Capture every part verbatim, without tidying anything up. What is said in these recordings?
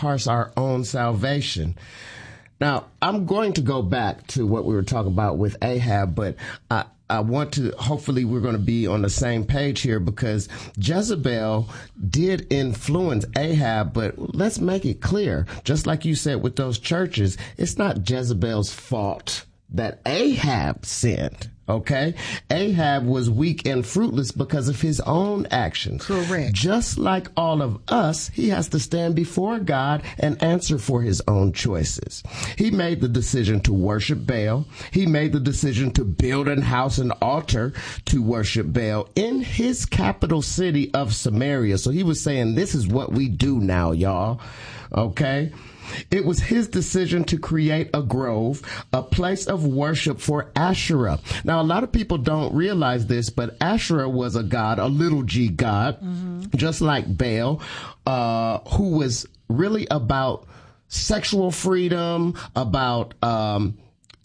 parse our own salvation. Now, I'm going to go back to what we were talking about with Ahab, but I, I want to, hopefully we're going to be on the same page here, because Jezebel did influence Ahab, but let's make it clear, just like you said with those churches, it's not Jezebel's fault that Ahab sinned. Okay? Ahab was weak and fruitless because of his own actions. Correct. Just like all of us, he has to stand before God and answer for his own choices. He made the decision to worship Baal. He made the decision to build a house and altar to worship Baal in his capital city of Samaria. So he was saying, this is what we do now, y'all. Okay? It was his decision to create a grove, a place of worship for Asherah. Now, a lot of people don't realize this, but Asherah was a god, a little g god, mm-hmm. just like Baal, uh, who was really about sexual freedom, about um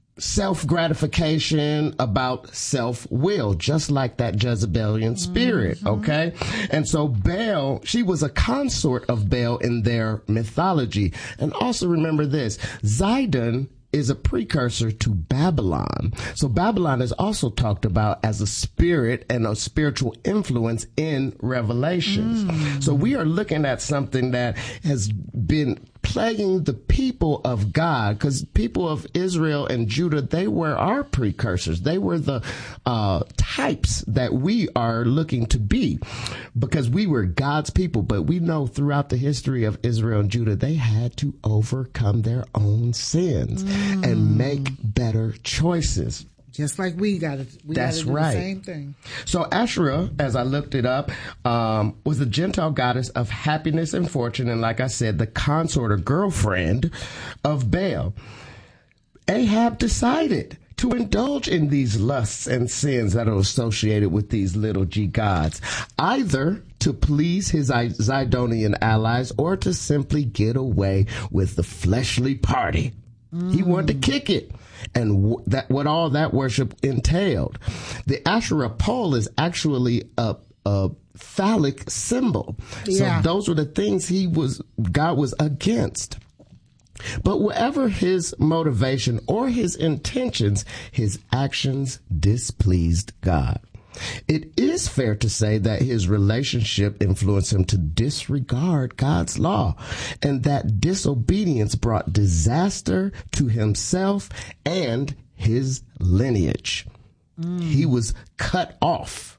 self-gratification, about self-will, just like that Jezebelian spirit, mm-hmm. okay? And so Baal, she was a consort of Baal in their mythology. And also remember this, Zidon is a precursor to Babylon. So Babylon is also talked about as a spirit and a spiritual influence in Revelations. Mm. So we are looking at something that has been plaguing the people of God, because people of Israel and Judah, they were our precursors. They were the uh, types that we are looking to be, because we were God's people. But we know throughout the history of Israel and Judah, they had to overcome their own sins mm. and make better choices. Just like we got to we That's do right. the same thing. So Asherah, as I looked it up, um, was the Gentile goddess of happiness and fortune, and like I said, the consort or girlfriend of Baal. Ahab decided to indulge in these lusts and sins that are associated with these little g gods, either to please his Zidonian allies or to simply get away with the fleshly party. Mm. He wanted to kick it. And w- that what all that worship entailed. The Asherah pole is actually a, a phallic symbol. Yeah. So those were the things he was, God was against. But whatever his motivation or his intentions, his actions displeased God. It is fair to say that his relationship influenced him to disregard God's law, and that disobedience brought disaster to himself and his lineage. Mm. He was cut off.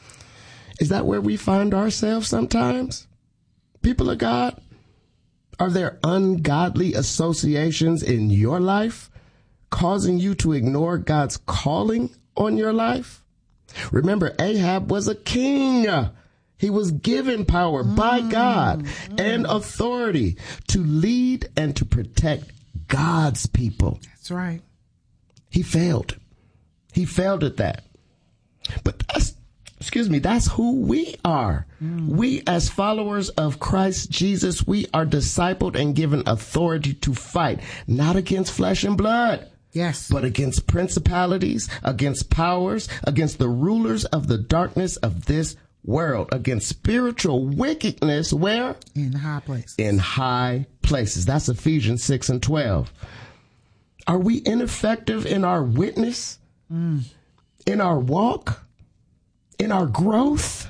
Is that where we find ourselves sometimes? People of God, are there ungodly associations in your life causing you to ignore God's calling on your life? Remember, Ahab was a king. He was given power mm, by God mm. and authority to lead and to protect God's people. That's right. He failed. He failed at that. But that's, excuse me, that's who we are. Mm. We, as followers of Christ Jesus, we are discipled and given authority to fight, not against flesh and blood. Yes. But against principalities, against powers, against the rulers of the darkness of this world, against spiritual wickedness, where? In high places. In high places. That's Ephesians six and twelve. Are we ineffective in our witness? Mm. In our walk? In our growth?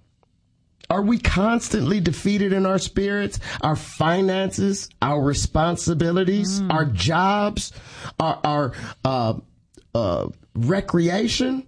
Are we constantly defeated in our spirits, our finances, our responsibilities, mm. our jobs, our, our uh, uh, recreation?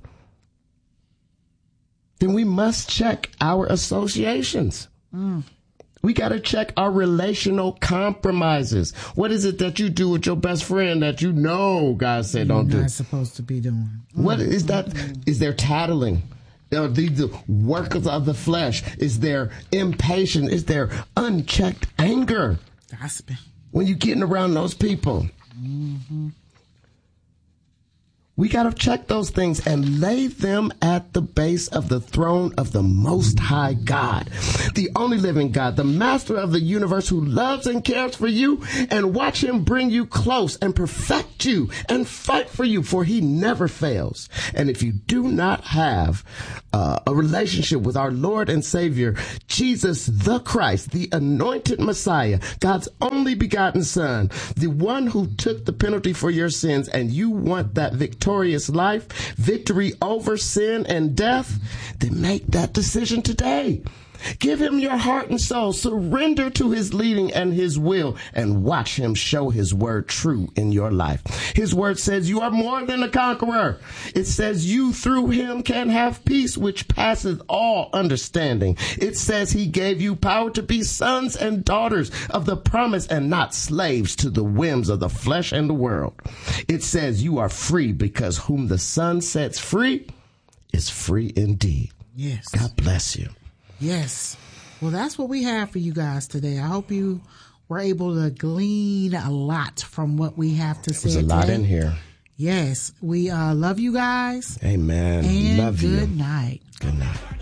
Then we must check our associations. Mm. We got to check our relational compromises. What is it that you do with your best friend that you know God said You're don't do? You're not supposed to be doing. Mm. What is that? Mm. Is there tattling? Are these the workers of the flesh? Is there impatience? Is there unchecked anger? Gossiping. When you're getting around those people. Mm-hmm. We got to check those things and lay them at the base of the throne of the Most High God, the only living God, the master of the universe who loves and cares for you, and watch him bring you close and perfect you and fight for you, for he never fails. And if you do not have uh, a relationship with our Lord and Savior, Jesus the Christ, the anointed Messiah, God's only begotten Son, the one who took the penalty for your sins, and you want that victorious life, victory over sin and death, then make that decision today. Give him your heart and soul. Surrender to his leading and his will, and watch him show his word true in your life. His word says you are more than a conqueror. It says you through him can have peace which passeth all understanding. It says he gave you power to be sons and daughters of the promise and not slaves to the whims of the flesh and the world. It says you are free because whom the Son sets free is free indeed. Yes. God bless you. Yes. Well, that's what we have for you guys today. I hope you were able to glean a lot from what we have to say. There's a lot today. in here. Yes. We uh, love you guys. Amen. And love good you. night. Good night.